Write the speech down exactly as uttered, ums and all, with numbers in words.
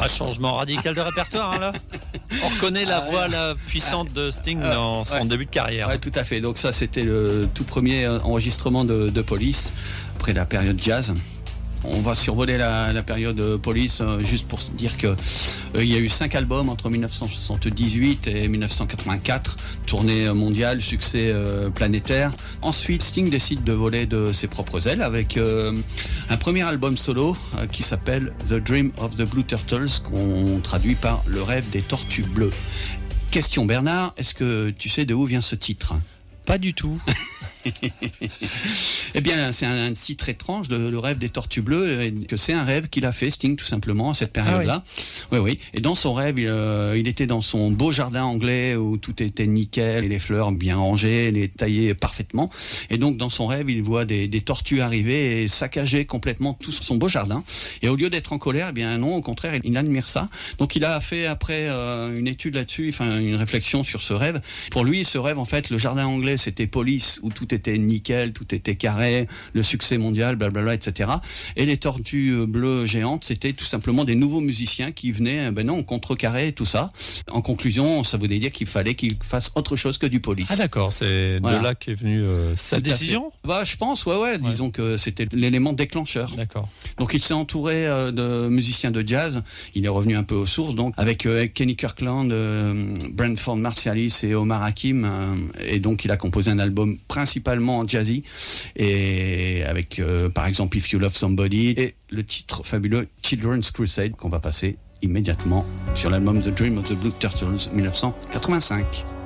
changement radical de répertoire, hein, là. On reconnaît la voix la puissante de Sting dans son ouais. début de carrière. Ouais, tout à fait. Donc ça, c'était le tout premier enregistrement de, de Police après la période jazz. On va survoler la, la période Police euh, juste pour dire que euh, il y a eu cinq albums entre dix-neuf cent soixante-dix-huit et dix-neuf cent quatre-vingt-quatre, tournée mondiale, succès euh, planétaire. Ensuite, Sting décide de voler de ses propres ailes avec euh, un premier album solo euh, qui s'appelle The Dream of the Blue Turtles, qu'on traduit par Le rêve des tortues bleues. Question Bernard, est-ce que tu sais de où vient ce titre ? Pas du tout. Eh bien, c'est un, un titre étrange, le, le rêve des tortues bleues, et que c'est un rêve qu'il a fait, Sting, tout simplement, à cette période-là. Ah oui. oui, oui. Et dans son rêve, il, euh, il était dans son beau jardin anglais où tout était nickel, et les fleurs bien rangées, les taillées parfaitement. Et donc, dans son rêve, il voit des, des tortues arriver et saccager complètement tout son beau jardin. Et au lieu d'être en colère, eh bien non, au contraire, il admire ça. Donc, il a fait après euh, une étude là-dessus, enfin une réflexion sur ce rêve. Pour lui, ce rêve, en fait, le jardin anglais, c'était Police, où tout était nickel, tout était carré, le succès mondial, blablabla, et cetera. Et les tortues bleues géantes, c'était tout simplement des nouveaux musiciens qui venaient, ben non, contrecarrer tout ça. En conclusion, ça voulait dire qu'il fallait qu'il fasse autre chose que du Police. Ah d'accord, c'est voilà. de là qu'est venue euh, sa tout décision. Bah, je pense, ouais, ouais, ouais. Disons que c'était l'élément déclencheur. D'accord. Donc il s'est entouré euh, de musiciens de jazz. Il est revenu un peu aux sources, donc avec euh, Kenny Kirkland, euh, Branford Marsalis et Omar Hakim. Euh, et donc il a composé un album principalement jazzy, et avec euh, par exemple If You Love Somebody et le titre fabuleux Children's Crusade qu'on va passer immédiatement sur l'album The Dream of the Blue Turtles dix-neuf cent quatre-vingt-cinq.